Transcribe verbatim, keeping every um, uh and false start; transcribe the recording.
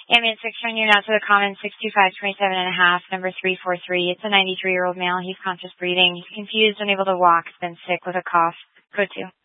Ambient six showing you now to the common six two five twenty-seven and a half, number three four three. It's a ninety-three-year-old male. He's conscious breathing. He's confused, unable to walk. He's been sick with a cough. Code two.